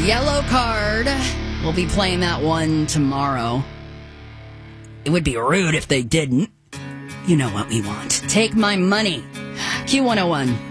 Yellow card. We'll be playing that one tomorrow. It would be rude if they didn't. You know what we want. Take my money. Q101.